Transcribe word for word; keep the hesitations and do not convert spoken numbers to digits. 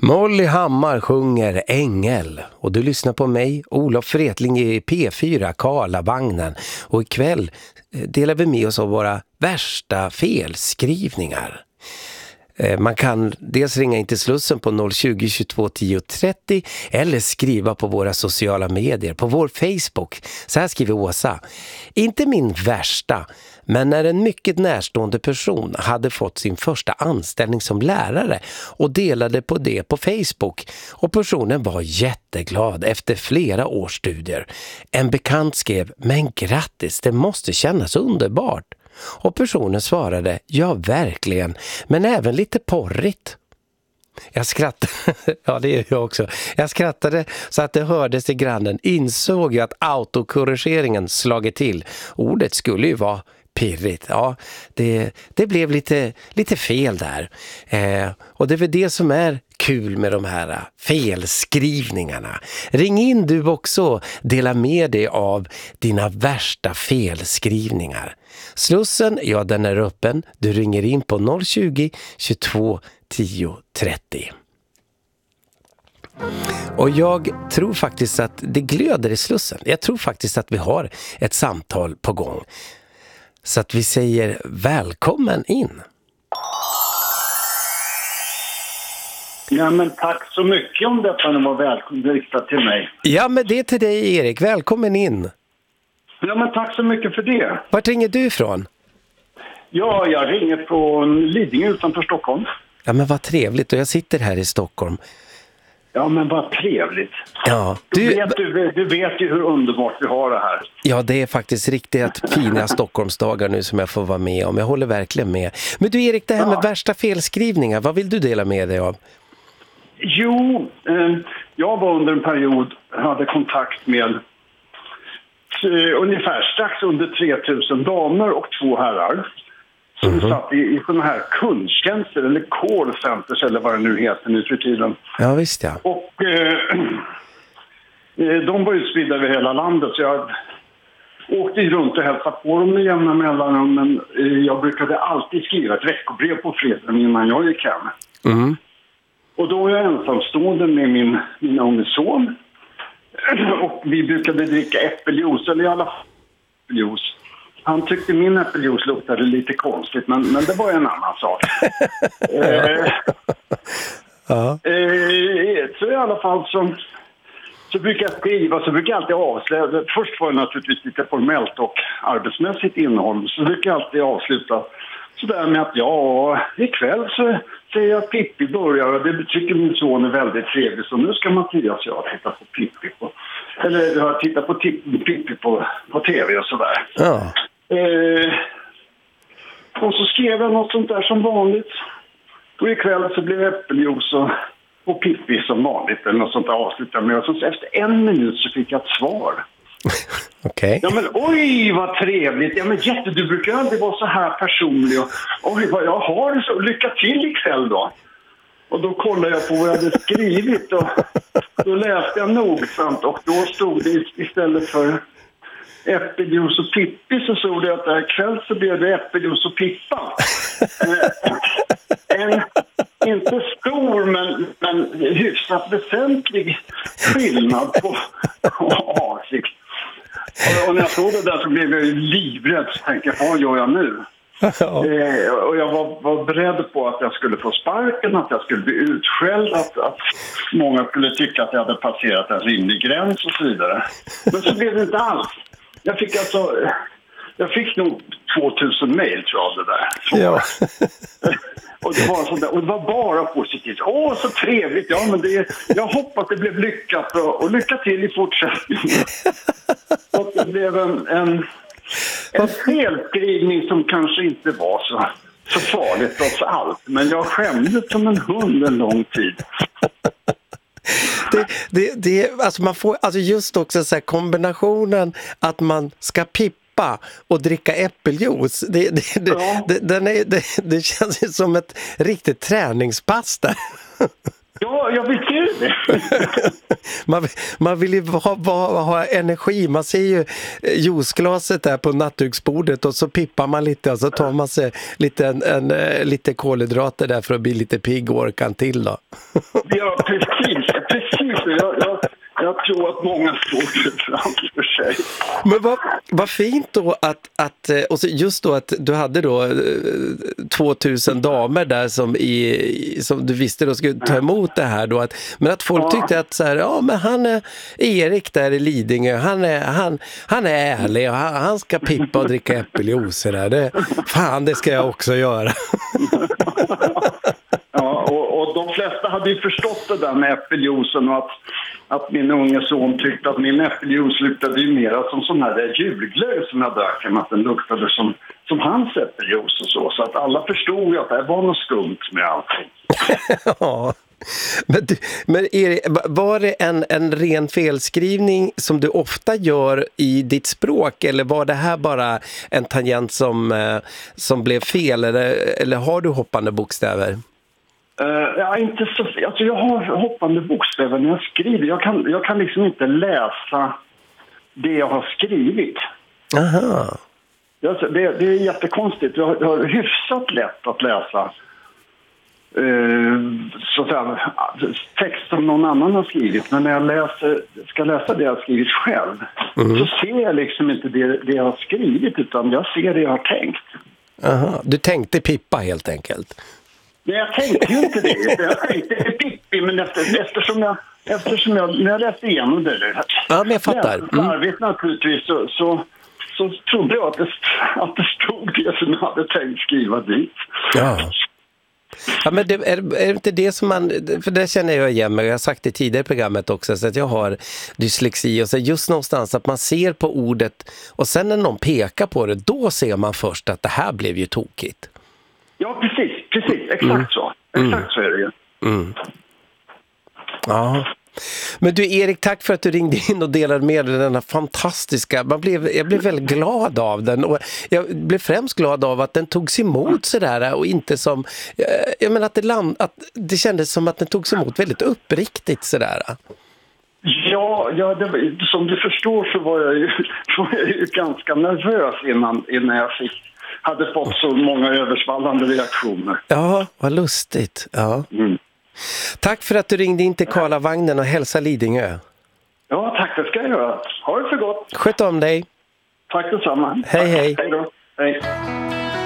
Molly Hammar sjunger Ängel och du lyssnar på mig, Olof Wretling i P fyra, Karlavagnen, och ikväll delar vi med oss av våra värsta felskrivningar. Man kan dels ringa in till Slussen på noll tjugo, tjugotvå, tio, trettio eller skriva på våra sociala medier, på vår Facebook. Så här skriver Åsa: inte min värsta, men när en mycket närstående person hade fått sin första anställning som lärare och delade på det på Facebook, och personen var jätteglad efter flera års studier. En bekant skrev: men grattis, det måste kännas underbart. Och personen svarade: ja, verkligen, men även lite porrigt. Jag skrattade, ja det gör jag också. Jag skrattade så att det hördes i grannen. Insåg jag att autokorrigeringen slagit till. Ordet skulle ju vara pirrigt. Ja, det, det blev lite, lite fel där. Eh, och det är väl det som är kul med de här felskrivningarna. Ring in du också. Dela med dig av dina värsta felskrivningar. Slussen, ja den är öppen. Du ringer in på noll tjugo, tjugotvå, tio, trettio. Och jag tror faktiskt att det glöder i Slussen. Jag tror faktiskt att vi har ett samtal på gång. Så att vi säger välkommen in. Ja, men tack så mycket om detta var välkommen riktat till mig. Ja, men det är till dig, Erik. Välkommen in. Ja, men tack så mycket för det. Vart ringer du ifrån? Ja, jag ringer från Lidingö utanför Stockholm. Ja, men vad trevligt. Och jag sitter här i Stockholm. Ja, men vad trevligt. Ja, du... Du, du... vet, du, du vet ju hur underbart vi har det här. Ja, det är faktiskt riktigt fina Stockholmsdagar nu som jag får vara med om. Jag håller verkligen med. Men du Erik, det här med ja. värsta felskrivningar, vad vill du dela med dig av? Jo, eh, jag var under en period, hade kontakt med eh, ungefär strax under tre tusen damer och två herrar. Som mm-hmm. satt i, i sådana här kundtjänster eller callcenters eller vad det nu heter nu för tiden. Ja, visst ja. Och eh, de var utspridda över hela landet, så jag åkte runt och hälsade på dem med jämna mellanrum. Men eh, jag brukade alltid skriva ett veckobrev på fredagen innan jag gick hem. Mm. Och då var jag ensamstående med min, min unge son. Och vi brukade dricka äppeljuice, eller i alla fall äppeljuice. Han tyckte min äppeljuice luktade lite konstigt, men, men det var en annan sak. eh, ja. eh, så i alla fall så, så brukar jag skriva, så brukar jag alltid avsluta. Först var det naturligtvis lite formellt och arbetsmässigt innehåll. Så brukar jag alltid avsluta sådär med att ja, ikväll så säger jag att Pippi börjar, och det tycker min son är väldigt trevligt, så nu ska Mattias och jag titta på Pippi på, eller jag tittar på Pippi på, på tv och sådär. Ja. Eh, och så skrev jag något sånt där som vanligt. Och ikväll så blev äppeljuice och, och Pippi som vanligt, eller något sånt där avslutade med. Och så efter en minut så fick jag ett svar. Okej. Okay. Ja, men oj vad trevligt. Ja, men jätte, du brukar aldrig vara så här personlig. Och, oj vad jag har, så lycka till ikväll då. Och då kollade jag på vad jag hade skrivit, och då läste jag nogsamt, och då stod det istället för äppeljuice och Pippi så stod det att där kväll så blev det äppeljuice och Pippa. eh, en inte stor men, men hyfsat väsentlig skillnad på, på avsikt. Och, och när jag såg det där så blev jag livrädd, så tänkte jag, vad gör jag nu? eh, och jag var, var beredd på att jag skulle få sparken, att jag skulle bli utskälld, att, att många skulle tycka att jag hade passerat en rimlig gräns och så vidare. Men så blev det inte alls. Jag fick alltså, jag fick nog tvåtusen mejl tror jag det där. Ja. och, det var sånt där, och det var bara positivt. Åh, så trevligt. Ja, men det, jag hoppas det blev lyckat, och, och lycka till i fortsättningen. Och det blev en, en, en felskrivning som kanske inte var så, så farligt trots allt. Men jag skämdes som en hund en lång tid. Det, det, det, alltså man får, alltså just också så här kombinationen att man ska pippa och dricka äppeljuice, det, det, det, ja. det, den är, det, det känns ju som ett riktigt träningspass där. Ja, jag vet ju det. man, man vill ju ha, ha, ha energi. Man ser ju juiceglaset där på nattduksbordet och så pippar man lite och så tar man sig lite, en, en, lite kolhydrater där för att bli lite pigg och orkan till då. Ja, precis. Precis. Jag, jag, jag tror att många står framför sig. Men vad, vad fint då att, att och så just då att du hade då tvåtusen damer där som, i, som du visste då skulle ta emot det här då. Att, men att folk tyckte att så här, ja men han är Erik där i Lidingö, han är, han, han är ärlig och han, han ska pippa och dricka äppeljuice där. Det, fan, det ska jag också göra. Ja, och, och de flesta hade ju förstått det där med äppeljuicen och att, att min unge son tyckte att min äppeljuice luktade ju mer som sån här julglögg som jag drack, än att den luktade som, som hans äppeljuice och så. Så att alla förstod ju att det var något skumt med allting. Ja. Men, du, men Erik, var det en, en ren felskrivning som du ofta gör i ditt språk, eller var det här bara en tangent som, eh, som blev fel, eller, eller har du hoppande bokstäver? Uh, ja, inte så, alltså jag har hoppande bokstäver när jag skriver. Jag kan, jag kan liksom inte läsa det jag har skrivit. Aha. Det, det, det är jättekonstigt. Jag har, jag har hyfsat lätt att läsa Uh, så att säga, text som någon annan har skrivit, men när jag läser, ska läsa det jag har skrivit själv mm. så ser jag liksom inte det, det jag har skrivit, utan jag ser det jag har tänkt. Aha. Du tänkte pippa helt enkelt? Nej, jag tänkte ju inte det. Jag tänkte pippi, men efter, eftersom jag eftersom jag, när jag läste igenom det, ja, men jag fattar. Mm. naturligtvis så, så, så trodde jag att det, att det stod det som jag hade tänkt skriva dit. Ja. Ja, men det, är, är det inte det som man, för det känner jag igen mig, jag har sagt det tidigare i programmet också, så att jag har dyslexi och så just någonstans att man ser på ordet och sen när någon pekar på det, då ser man först att det här blev ju tokigt. Ja, precis, precis, exakt mm. så. Exakt mm. så är det ju. Mm. Ja. Men du Erik, tack för att du ringde in och delade med dig denna fantastiska, man blev, jag blev väldigt glad av den och jag blev främst glad av att den togs emot sådär och inte som, jag menar att det, land, att det kändes som att den togs emot väldigt uppriktigt sådär. Ja, ja det, som du förstår så var jag ju, var jag ju ganska nervös innan, innan jag fick, hade fått så många översvallande reaktioner. Ja, vad lustigt. Ja. Mm. Tack för att du ringde in till Karlavagnen och hälsa Lidingö. Ja, tack, det ska jag göra. Ha det så gott. Sköt om dig. Tack detsamma. Hej, hej. Hej då. Hej.